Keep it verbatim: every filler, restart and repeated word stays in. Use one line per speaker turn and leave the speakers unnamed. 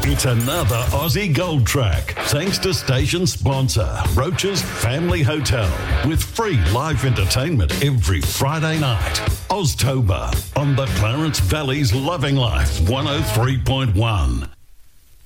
It's another Aussie Gold Track, thanks to station sponsor Roach's Family Hotel, with free live entertainment every Friday night. Oztober on the Clarence Valley's Loving Life one oh three point one.